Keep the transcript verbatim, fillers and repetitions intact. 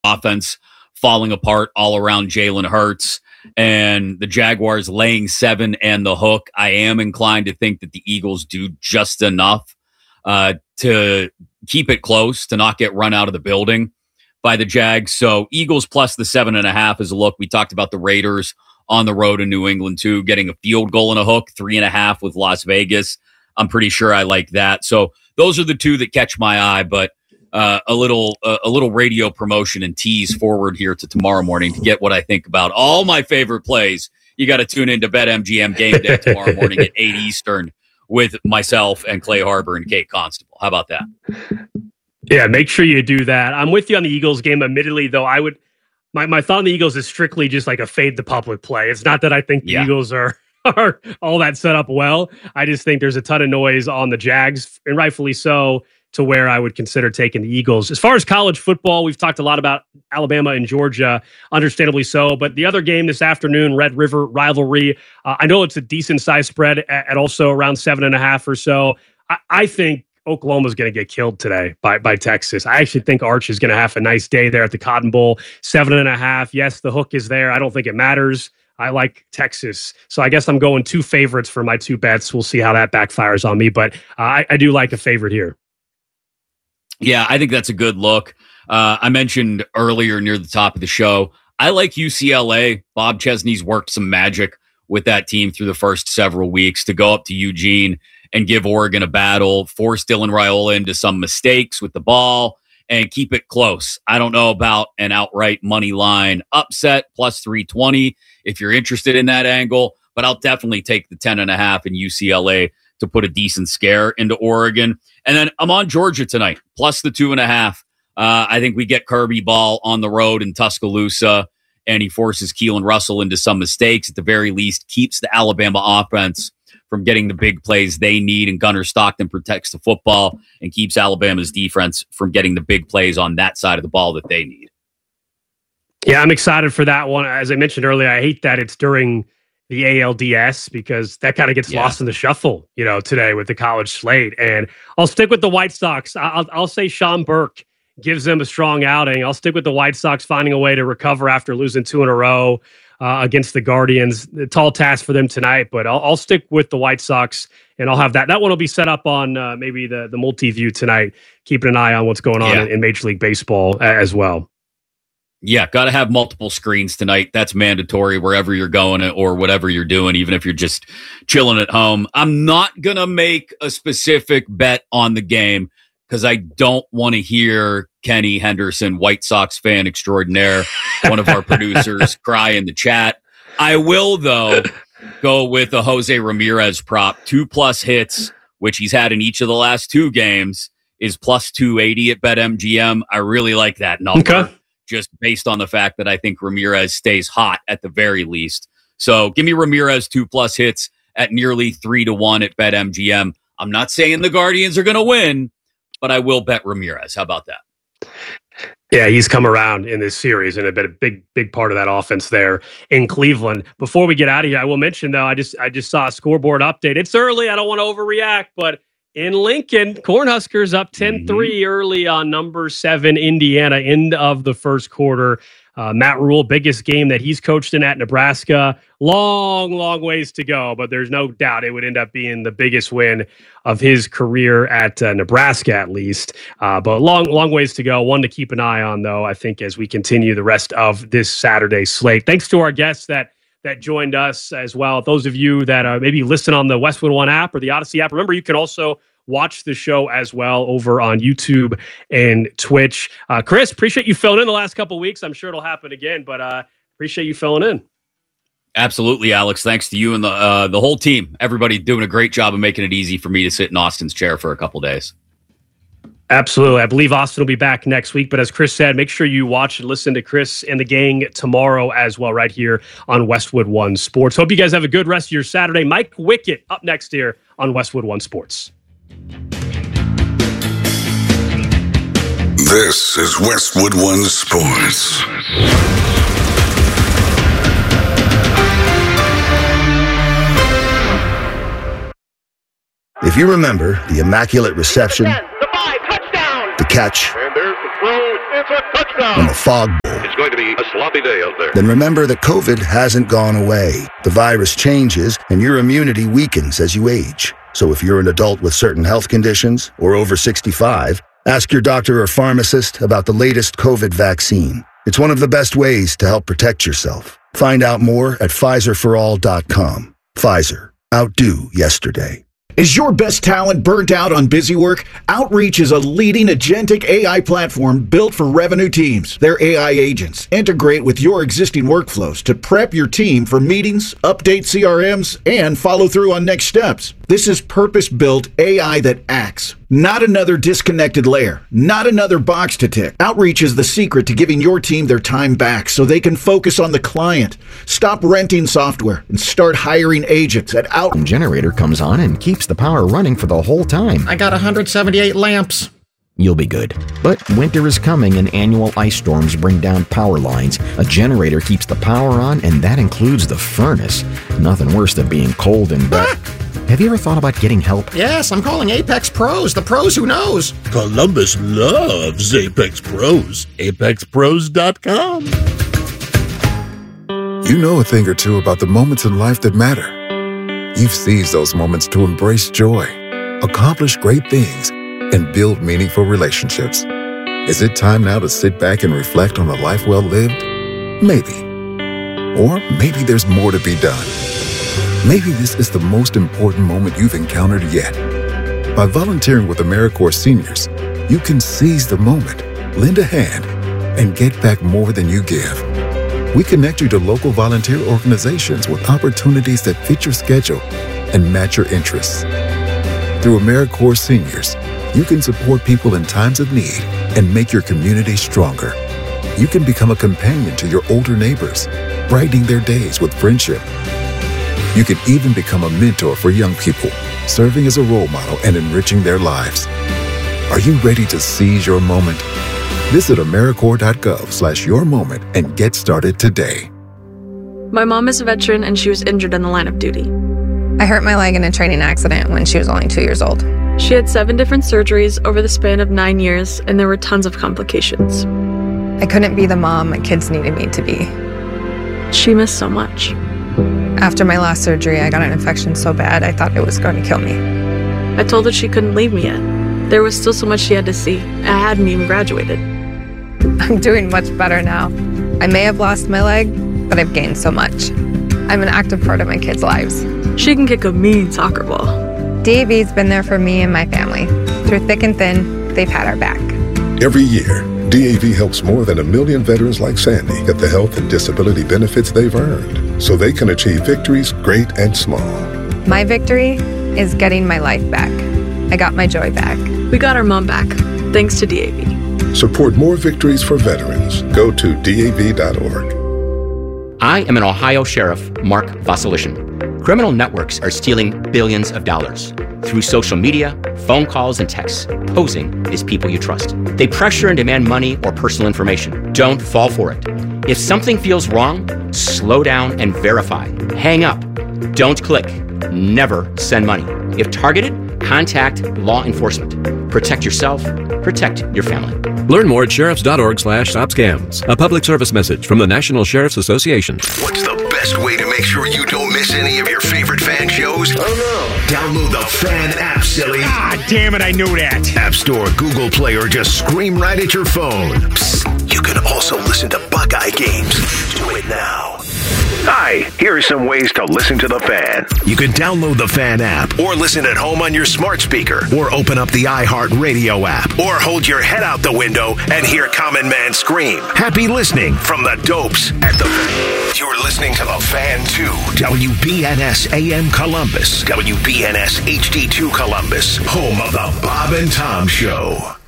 offense falling apart all around Jalen Hurts, and the Jaguars laying seven and the hook. I am inclined to think that the Eagles do just enough uh, to keep it close, to not get run out of the building by the Jags. So Eagles plus the seven and a half is a look. We talked about the Raiders on the road in New England too, getting a field goal and a hook, three and a half with Las Vegas. I'm pretty sure I like that. So those are the two that catch my eye, but uh, a little uh, a little radio promotion and tease forward here to tomorrow morning to get what I think about all my favorite plays. You got to tune into BetMGM Game Day tomorrow morning at eight Eastern with myself and Clay Harbor and Kate Constable. How about that? Yeah, make sure you do that. I'm with you on the Eagles game. Admittedly, though, I would my, my thought on the Eagles is strictly just like a fade the public play. It's not that I think the yeah. Eagles are are all that set up well. I just think there's a ton of noise on the Jags, and rightfully so, to where I would consider taking the Eagles. As far as college football, we've talked a lot about Alabama and Georgia, understandably so. But the other game this afternoon, Red River rivalry, uh, I know it's a decent-sized spread at, at also around seven and a half or so. I, I think Oklahoma's going to get killed today by, by Texas. I actually think Arch is going to have a nice day there at the Cotton Bowl. Seven and a half. Yes, the hook is there. I don't think it matters. I like Texas. So I guess I'm going two favorites for my two bets. We'll see how that backfires on me. But uh, I, I do like a favorite here. Yeah, I think that's a good look. Uh, I mentioned earlier near the top of the show, I like U C L A. Bob Chesney's worked some magic with that team through the first several weeks to go up to Eugene and give Oregon a battle, force Dylan Raiola into some mistakes with the ball, and keep it close. I don't know about an outright money line upset, plus three twenty, if you're interested in that angle, but I'll definitely take the ten and a half in U C L A to put a decent scare into Oregon. And then I'm on Georgia tonight, plus the two and a half. Uh, I think we get Kirby Ball on the road in Tuscaloosa, and he forces Keelan Russell into some mistakes. At the very least, keeps the Alabama offense from getting the big plays they need, and Gunnar Stockton protects the football and keeps Alabama's defense from getting the big plays on that side of the ball that they need. Yeah, I'm excited for that one. As I mentioned earlier, I hate that it's during the A L D S because that kind of gets yeah. lost in the shuffle, you know, today with the college slate. And I'll stick with the White Sox. I'll, I'll say Sean Burke gives them a strong outing. I'll stick with the White Sox finding a way to recover after losing two in a row uh, against the Guardians. A tall task for them tonight, but I'll, I'll stick with the White Sox, and I'll have that. That one will be set up on uh, maybe the, the multi-view tonight, keeping an eye on what's going on yeah. in, in Major League Baseball uh, as well. Yeah, got to have multiple screens tonight. That's mandatory wherever you're going or whatever you're doing, even if you're just chilling at home. I'm not going to make a specific bet on the game because I don't want to hear Kenny Henderson, White Sox fan extraordinaire, one of our producers, cry in the chat. I will, though, go with a Jose Ramirez prop. Two plus hits, which he's had in each of the last two games, is plus two eighty at BetMGM. I really like that number. Okay. Just based on the fact that I think Ramirez stays hot at the very least. So give me Ramirez two plus hits at nearly three to one at BetMGM. I'm not saying the Guardians are going to win, but I will bet Ramirez. How about that? Yeah, he's come around in this series and been a big, big part of that offense there in Cleveland. Before we get out of here, I will mention though, I just, I just saw a scoreboard update. It's early. I don't want to overreact, but in Lincoln, Cornhuskers up ten three mm-hmm. early on number seven, Indiana, end of the first quarter. Uh, Matt Rule, biggest game that he's coached in at Nebraska. Long, long ways to go, but there's no doubt it would end up being the biggest win of his career at uh, Nebraska, at least. Uh, but long, long ways to go. One to keep an eye on, though, I think, as we continue the rest of this Saturday slate. Thanks to our guests that that joined us as well. Those of you that are maybe listen on the Westwood One app or the Odyssey app, remember you can also watch the show as well over on YouTube and Twitch. Uh, Chris, appreciate you filling in the last couple of weeks. I'm sure it'll happen again, but uh, appreciate you filling in. Absolutely, Alex. Thanks to you and the uh, the whole team. Everybody doing a great job of making it easy for me to sit in Austin's chair for a couple days. Absolutely. I believe Austin will be back next week. But as Chris said, make sure you watch and listen to Chris and the gang tomorrow as well, right here on Westwood One Sports. Hope you guys have a good rest of your Saturday. Mike Wickett up next here on Westwood One Sports. This is Westwood One Sports. If you remember the Immaculate Reception, the five, touchdown, the catch, and there's the throw. It's a from a fog bowl, It's going to be a sloppy day out there. then remember that COVID hasn't gone away. The virus changes and your immunity weakens as you age. So if you're an adult with certain health conditions or over sixty-five, ask your doctor or pharmacist about the latest COVID vaccine. It's one of the best ways to help protect yourself. Find out more at Pfizer for all dot com. Pfizer. Outdo yesterday. Is your best talent burnt out on busy work? Outreach is a leading agentic A I platform built for revenue teams. Their A I agents integrate with your existing workflows to prep your team for meetings, update C R Ms, and follow through on next steps. This is purpose-built A I that acts, not another disconnected layer, not another box to tick. Outreach is the secret to giving your team their time back so they can focus on the client. Stop renting software and start hiring agents at Outreach. Generator comes on and keeps the power running for the whole time. I got one hundred seventy-eight lamps. You'll be good. But winter is coming and annual ice storms bring down power lines. A generator keeps the power on, and that includes the furnace. Nothing worse than being cold and wet. Have you ever thought about getting help? Yes, I'm calling Apex Pros, the pros who knows. Columbus loves Apex Pros. Apex Pros dot com. You know a thing or two about the moments in life that matter. You've seized those moments to embrace joy, accomplish great things, and build meaningful relationships. Is it time now to sit back and reflect on a life well lived? Maybe. Or maybe there's more to be done. Maybe this is the most important moment you've encountered yet. By volunteering with AmeriCorps Seniors, you can seize the moment, lend a hand, and get back more than you give. We connect you to local volunteer organizations with opportunities that fit your schedule and match your interests. Through AmeriCorps Seniors, you can support people in times of need and make your community stronger. You can become a companion to your older neighbors, brightening their days with friendship. You can even become a mentor for young people, serving as a role model and enriching their lives. Are you ready to seize your moment? Visit AmeriCorps.gov slash your moment and get started today. My mom is a veteran and she was injured in the line of duty. I hurt my leg in a training accident when she was only two years old. She had seven different surgeries over the span of nine years, and there were tons of complications. I couldn't be the mom my kids needed me to be. She missed so much. After my last surgery, I got an infection so bad I thought it was going to kill me. I told her she couldn't leave me yet. There was still so much she had to see. I hadn't even graduated. I'm doing much better now. I may have lost my leg, but I've gained so much. I'm an active part of my kids' lives. She can kick a mean soccer ball. D A V's been there for me and my family. Through thick and thin, they've had our back. Every year, D A V helps more than a million veterans like Sandy get the health and disability benefits they've earned so they can achieve victories great and small. My victory is getting my life back. I got my joy back. We got our mom back, thanks to D A V. Support more victories for veterans. Go to D A V dot org. I am an Ohio Sheriff, Mark Vasilishin. Criminal networks are stealing billions of dollars through social media, phone calls, and texts, posing as people you trust. They pressure and demand money or personal information. Don't fall for it. If something feels wrong, slow down and verify. Hang up. Don't click. Never send money. If targeted, contact law enforcement. Protect yourself. Protect your family. Learn more at sheriffs.org slash stop scams. A public service message from the National Sheriff's Association. What's the best way to make sure you don't miss any of your favorite fan shows? Oh no. Download the Fan app, silly. Ah, damn it, I knew that. App Store, Google Play, or just scream right at your phone. Psst, you can also listen to Buckeye games. Do it now. Hi, here are some ways to listen to the Fan. You can download the Fan app, or listen at home on your smart speaker, or open up the iHeartRadio app, or hold your head out the window and hear Common Man scream. Happy listening from the Dopes at the Fan. You're listening to the Fan two, W B N S A M Columbus, W B N S H D two Columbus, home of the Bob and Tom Show.